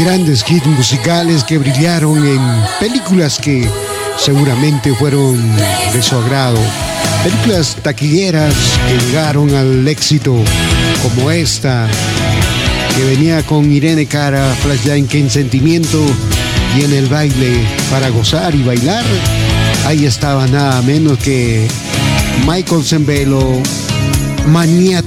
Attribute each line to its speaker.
Speaker 1: grandes hits musicales que brillaron en películas que seguramente fueron de su agrado. Películas taquilleras que llegaron al éxito, como esta, que venía con Irene Cara, Flashdance, Qué Sentimiento, y en el baile para gozar y bailar, ahí estaba nada menos que Michael Sembello, Maniático.